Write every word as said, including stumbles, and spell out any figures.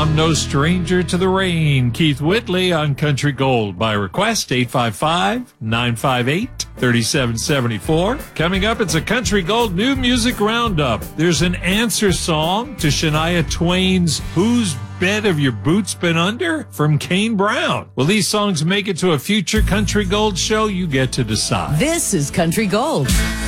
I'm no stranger to the rain. Keith Whitley on Country Gold by request, eight five five, nine five eight, three seven seven four. Coming up, it's a Country Gold New Music Roundup. There's an answer song to Shania Twain's Whose Bed Have Your Boots Been Under from Kane Brown. Will these songs make it to a future Country Gold show? You get to decide. This is Country Gold.